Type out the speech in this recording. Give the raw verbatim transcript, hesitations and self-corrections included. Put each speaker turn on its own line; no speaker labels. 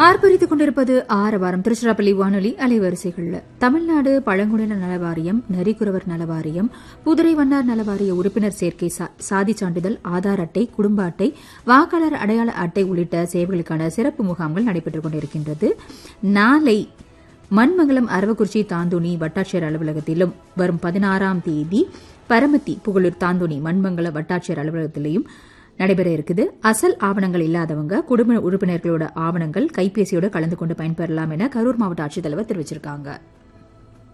ஆர்ப்பரித்துக் கொண்டிருப்பது ஆரவாரம் திருச்சிராப்பள்ளி வானொலி அலைவரிசைகள். தமிழ்நாடு பழங்குடியினர் நலவாரியம், நரிக்குறவர் நலவாரியம், புதுரை வண்ணார் நலவாரிய உறுப்பினர் சேர்க்கை, சாதி சான்றிதழ், ஆதார் அட்டை, குடும்ப அட்டை, வாக்காளர் அடையாள அட்டை உள்ளிட்ட சேவைகளுக்கான சிறப்பு முகாம்கள் நடைபெற்றுக் கொண்டிருக்கின்றது. நாளை மண்மங்கலம் அரவக்குறிச்சி தாந்தோணி வட்டாட்சியர் அலுவலகத்திலும், வரும் பதினாறாம் தேதி பரமத்தி புகழூர் தாந்தோணி மண்மங்கல வட்டாட்சியர் அலுவலகத்திலையும் நடைபெற இருக்குது. அசல் ஆவணங்கள் இல்லாதவங்க குடும்ப உறுப்பினர்களோட ஆவணங்கள் கைபேசியோட கலந்து கொண்டு பயன்பெறலாம் என கரூர் மாவட்ட ஆட்சித்தலைவர் தெரிவிச்சிருக்காங்க.